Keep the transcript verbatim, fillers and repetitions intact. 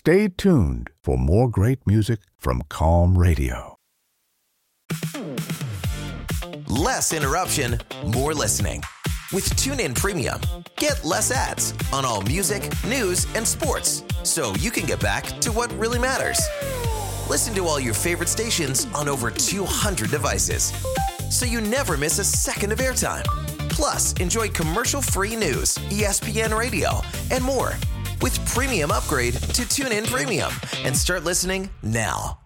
Stay tuned for more great music from Calm Radio. Less interruption, more listening. With TuneIn Premium, get less ads on all music, news, and sports, so you can get back to what really matters. Listen to all your favorite stations on over two hundred devices, so you never miss a second of airtime. Plus, enjoy commercial-free news, E S P N Radio, and more. With Premium, upgrade to TuneIn Premium and start listening now.